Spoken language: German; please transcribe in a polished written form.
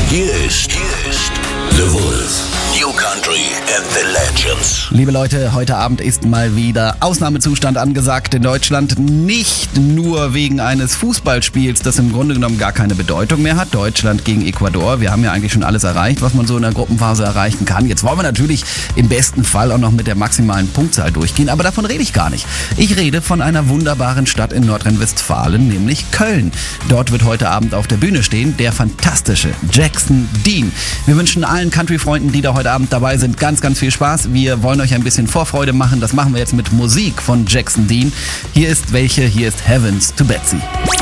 Hier ist The Wolf. New Country and the Legends. Liebe Leute, heute Abend ist mal wieder Ausnahmezustand angesagt in Deutschland. Nicht nur wegen eines Fußballspiels, das im Grunde genommen gar keine Bedeutung mehr hat. Deutschland gegen Ecuador. Wir haben ja eigentlich schon alles erreicht, was man so in der Gruppenphase erreichen kann. Jetzt wollen wir natürlich im besten Fall auch noch mit der maximalen Punktzahl durchgehen. Aber davon rede ich gar nicht. Ich rede von einer wunderbaren Stadt in Nordrhein-Westfalen, nämlich Köln. Dort wird heute Abend auf der Bühne stehen der fantastische Jackson Dean. Wir wünschen allen Country-Freunden, die da heute Abend dabei sind, ganz, ganz viel Spaß. Wir wollen euch ein bisschen Vorfreude machen. Das machen wir jetzt mit Musik von Jackson Dean. Hier ist Heavens to Betsy.